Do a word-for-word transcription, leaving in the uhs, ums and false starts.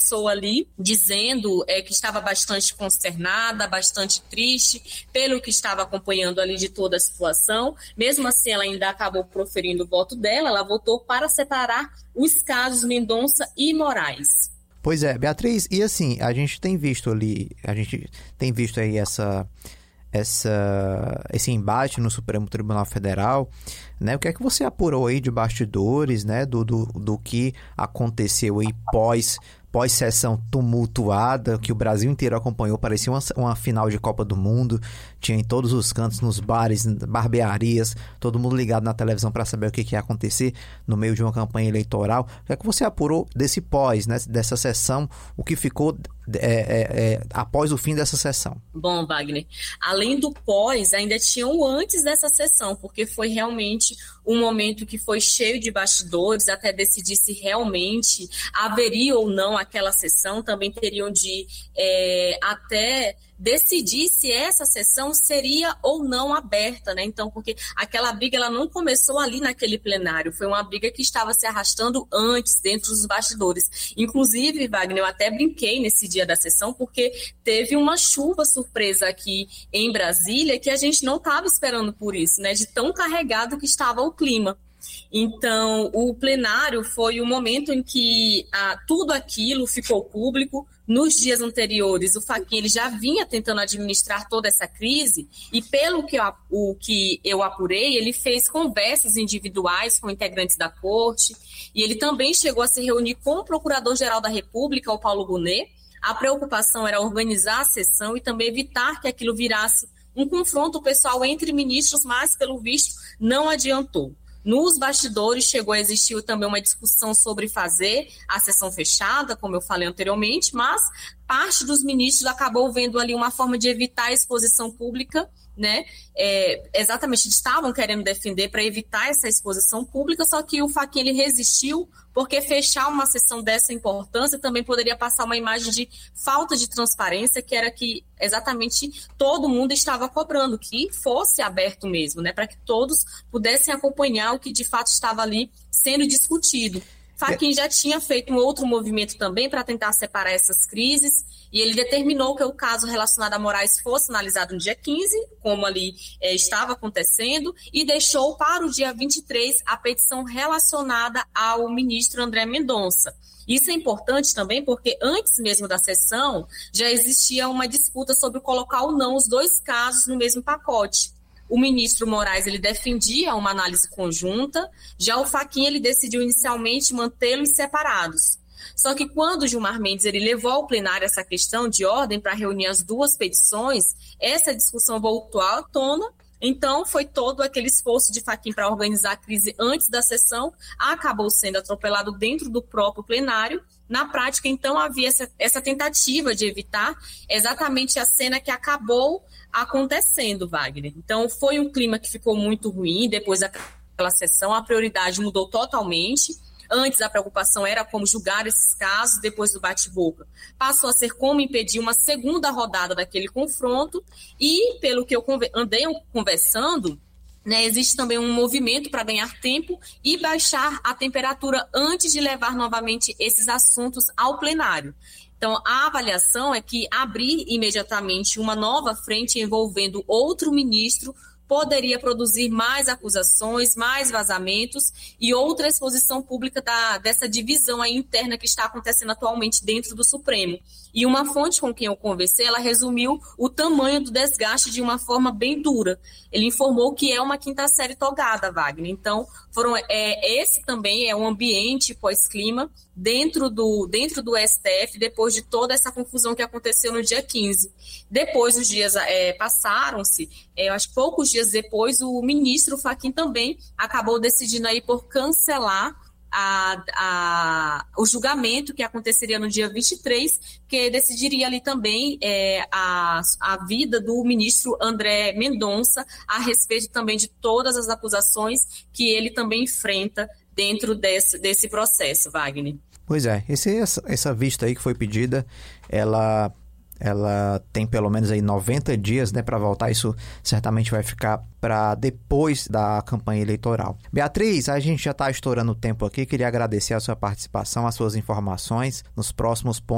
começou ali dizendo é, que estava bastante consternada, bastante triste pelo que estava acompanhando ali de toda a situação. Mesmo assim, ela ainda acabou proferindo o voto dela, ela votou para separar os casos Mendonça e Moraes. Pois é, Beatriz, e assim, a gente tem visto ali, a gente tem visto aí essa, essa, esse embate no Supremo Tribunal Federal, né? O que é que você apurou aí de bastidores, né? Do, do, do que aconteceu aí pós, pós-sessão tumultuada, que o Brasil inteiro acompanhou, parecia uma, uma final de Copa do Mundo, tinha em todos os cantos, nos bares, barbearias, todo mundo ligado na televisão para saber o que, que ia acontecer no meio de uma campanha eleitoral. O que é que você apurou desse pós, né, dessa sessão, o que ficou é, é, é, após o fim dessa sessão? Bom, Wagner, além do pós, ainda tinha o antes dessa sessão, porque foi realmente um momento que foi cheio de bastidores, até decidir se realmente haveria ou não aquela sessão, também teriam de é, até decidir se essa sessão seria ou não aberta, né? Então, porque aquela briga ela não começou ali naquele plenário, foi uma briga que estava se arrastando antes, dentro dos bastidores. Inclusive, Wagner, eu até brinquei nesse dia da sessão, porque teve uma chuva surpresa aqui em Brasília que a gente não estava esperando por isso, né? De tão carregado que estava o clima. Então, o plenário foi o momento em que ah, tudo aquilo ficou público. Nos dias anteriores, o Fachin ele já vinha tentando administrar toda essa crise e, pelo que eu, o que eu apurei, ele fez conversas individuais com integrantes da corte e ele também chegou a se reunir com o Procurador-Geral da República, o Paulo Gonet. A preocupação era organizar a sessão e também evitar que aquilo virasse um confronto pessoal entre ministros, mas, pelo visto, não adiantou. Nos bastidores chegou a existir também uma discussão sobre fazer a sessão fechada, como eu falei anteriormente, mas parte dos ministros acabou vendo ali uma forma de evitar a exposição pública, né? É, exatamente, estavam querendo defender para evitar essa exposição pública, só que o Fachin ele resistiu, porque fechar uma sessão dessa importância também poderia passar uma imagem de falta de transparência, que era que exatamente todo mundo estava cobrando, que fosse aberto mesmo, né? Para que todos pudessem acompanhar o que de fato estava ali sendo discutido. Fachin já tinha feito um outro movimento também para tentar separar essas crises, e ele determinou que o caso relacionado a Moraes fosse analisado no dia quinze, como ali é, estava acontecendo, e deixou para o dia vinte e três a petição relacionada ao ministro André Mendonça. Isso é importante também porque antes mesmo da sessão já existia uma disputa sobre colocar ou não os dois casos no mesmo pacote. O ministro Moraes ele defendia uma análise conjunta, já o Fachin ele decidiu inicialmente mantê-los separados. Só que quando o Gilmar Mendes ele levou ao plenário essa questão de ordem para reunir as duas petições, essa discussão voltou à tona. Então, foi todo aquele esforço de Fachin para organizar a crise antes da sessão, acabou sendo atropelado dentro do próprio plenário. Na prática, então, havia essa, essa tentativa de evitar exatamente a cena que acabou acontecendo, Wagner. Então, foi um clima que ficou muito ruim depois daquela sessão, a prioridade mudou totalmente. Antes, a preocupação era como julgar esses casos, depois do bate-boca. Passou a ser como impedir uma segunda rodada daquele confronto e, pelo que eu andei conversando, né, existe também um movimento para ganhar tempo e baixar a temperatura antes de levar novamente esses assuntos ao plenário. Então, a avaliação é que abrir imediatamente uma nova frente envolvendo outro ministro poderia produzir mais acusações, mais vazamentos e outra exposição pública da, dessa divisão aí interna que está acontecendo atualmente dentro do Supremo. E uma fonte com quem eu conversei, ela resumiu o tamanho do desgaste de uma forma bem dura. Ele informou que é uma quinta série togada, Wagner. Então, foram, é, esse também é um ambiente pós-clima dentro do, dentro do S T F, depois de toda essa confusão que aconteceu no dia quinze. Depois, os dias é, passaram-se, é, eu acho que poucos dias depois, o ministro Fachin também acabou decidindo aí por cancelar A, a, o julgamento que aconteceria no dia vinte e três, que decidiria ali também é, a, a vida do ministro André Mendonça a respeito também de todas as acusações que ele também enfrenta dentro desse, desse processo, Wagner. Pois é, esse, essa, essa vista aí que foi pedida, ela... ela tem pelo menos aí noventa dias, né, para voltar. Isso certamente vai ficar para depois da campanha eleitoral. Beatriz, a gente já está estourando o tempo aqui. Queria agradecer a sua participação, as suas informações nos próximos pontos.